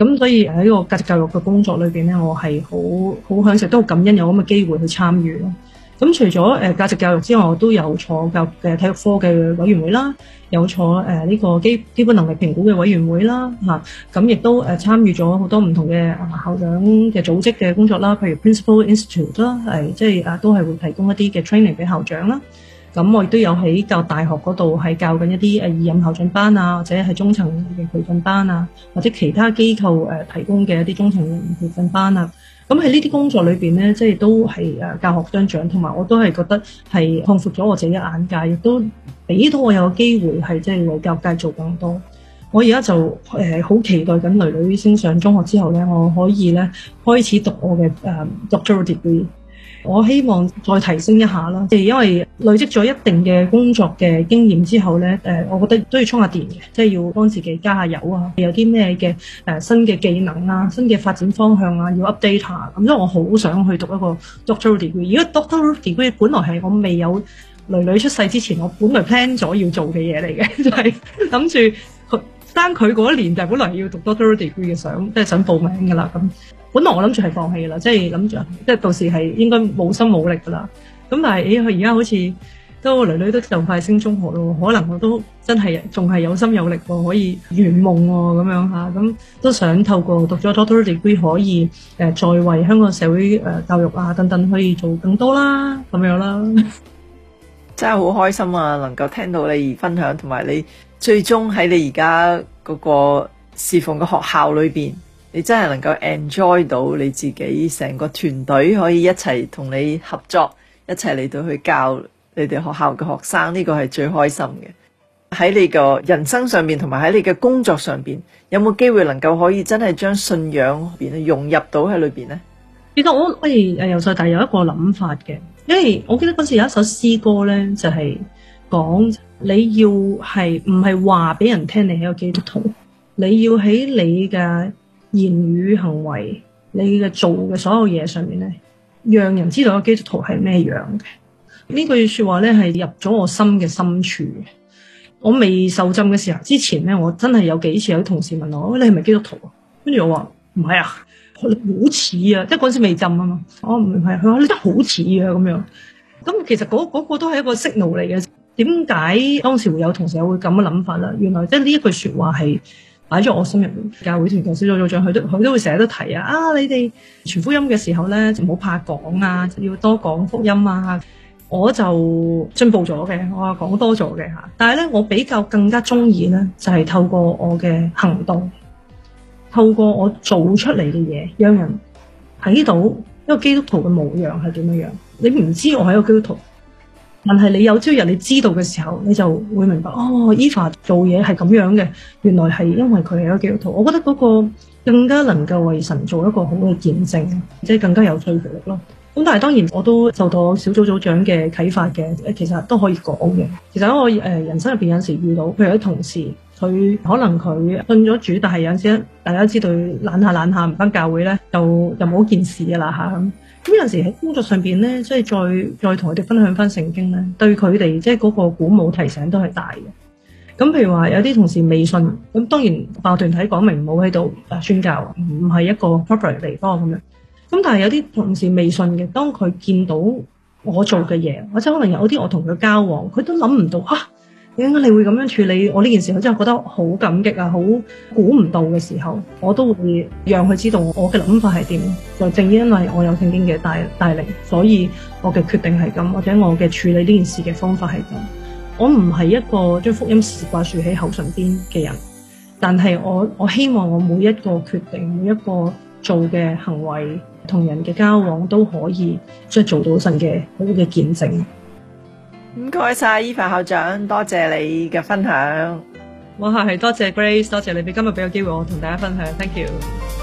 咁所以喺呢個價值教育嘅工作裏邊咧，我係好享受，都好感恩有咁嘅機會去參與咯。咁除咗價值教育之外，我都有坐教育嘅體育科嘅委員會啦，有坐呢個基本能力評估嘅委員會啦嚇。咁亦都參與咗好多唔同嘅校長嘅組織嘅工作啦，譬如 Principal Institute 啦，即係都係會提供一啲嘅 training 俾校長啦。咁我亦都有喺教育大學嗰度係教緊一啲二任校長班啊，或者係中層嘅培訓班啊，或者其他機構提供嘅一啲中層培訓班啊。咁喺呢啲工作裏邊咧，即係都係教學相長，同埋我都係覺得係擴闊咗我自己嘅眼界，亦都俾到我有個機會係即係為教育界做更多。我而家就好期待緊女女升上中學之後咧，我可以咧開始讀我嘅doctoral degree。我希望再提升一下啦，因為累積咗一定嘅工作嘅經驗之後咧，我覺得都要充下電嘅，即係要幫自己加下油啊，有啲咩嘅新嘅技能啊、新嘅發展方向啊，要 update 下。咁所以我好想去讀一個 doctoral degree。如果 doctoral degree 本來係我未有女女出世之前，我本來 plan 咗要做嘅嘢嚟嘅，就係諗住生佢嗰一年就本來要讀 doctoral degree 嘅，即係想報名噶啦咁。本來我諗住係放棄啦，即係諗住即係到時係應該冇心冇力噶啦。咁但係佢而家好似都女女都就快升中學咯，可能我都真係仲係有心有力喎，可以圓夢喎咁樣嚇。咁都想透過讀咗 doctoral degree 可以再為香港社會教育啊等等可以做更多啦咁樣啦。 真係好開心啊！能夠聽到你分享，同埋你最終喺你而家嗰個侍奉嘅學校裏邊，你真係能夠 enjoy 到你自己成個團隊可以一齊同你合作，一齊嚟到去教你哋學校嘅學生，呢個係最開心嘅。喺你個人生上邊，同埋喺你嘅工作上邊，有冇機會能夠可以真係將信仰融入到喺裏邊呢？ 其實我由細大有一個諗法嘅，因為我記得嗰時有一首詩歌咧，就係講你要係唔係話俾人聽你係一個基督徒，你要喺你嘅言語行為，你嘅做嘅所有嘢上面咧，讓人知道個基督徒係咩樣嘅。呢句說話咧係入咗我心嘅深處嘅。我未受浸嘅時候之前咧，我真係有幾次有啲同事問我：你係咪基督徒啊？跟住我話唔係啊，好似啊，即係嗰時未浸啊嘛。我唔係，佢話你真係好似啊咁樣。咁其實嗰個都係一個 signal 嚟嘅。點解當時會有同事有會咁嘅諗法啦？原來即係呢一句說話係擺咗我心入面。教會團嘅小組組長佢都會成日都提啊，你哋傳福音嘅時候咧，就唔好怕講啊，要多講福音啊。我就進步咗嘅，我話講多咗嘅嚇。但係咧，我比較更加中意咧，就係透過我嘅行動，透過我做出嚟嘅嘢，讓人睇到一個基督徒嘅模樣係點樣樣。你唔知我係一個基督徒，但係你有朝日你知道嘅時候，你就會明白哦，Eva 做嘢係咁樣嘅，原來係因為佢係一個基督徒。我覺得嗰個更加能夠為神做一個好嘅見證，即係更加有說服力咯。咁但係當然我都受到小組組長嘅啟發嘅，其實都可以講嘅。其實我人生入邊有時遇到，譬如有啲同事，佢可能佢信咗主，但係有陣時大家知道懶下唔返教會咧，就冇件事㗎啦嚇。咁有陣時喺工作上邊咧，即係再同佢哋分享翻聖經咧，對佢哋即係嗰個鼓舞提醒都係大嘅。咁譬如話有啲同事未信，咁當然教團體講明唔好喺度宣教，唔係一個 proper 嘅地方咁樣。咁但係有啲同事未信嘅，當佢見到我做嘅嘢，或者可能有啲我同佢交往，佢都諗唔到點解你會咁樣處理我呢件事，佢真係覺得好感激啊，好估唔到嘅時候，我都會讓佢知道我嘅諗法係點。就正因為我有聖經嘅帶領，所以我嘅決定係咁，或者我嘅處理呢件事嘅方法係咁。我唔係一個將福音事掛住喺口唇邊嘅人，但係我希望我每一個決定，每一個做嘅行為，同人嘅交往都可以即係做到神嘅好嘅見證。 唔該晒Eva校長，多謝你嘅分享。 我係多謝 Grace， 多謝你俾今日俾個機會我同大家分享。Thank you。